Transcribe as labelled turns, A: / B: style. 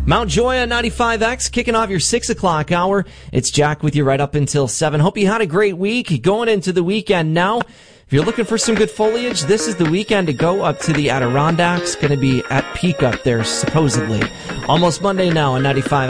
A: Mount Joy on 95X, kicking off your 6 o'clock hour. It's Jack with you right up until 7. Hope you had a great week. Going into the weekend now. If you're looking for some good foliage, this is the weekend to go up to the Adirondacks. Going to be at peak up there, supposedly. Almost Monday now on 95.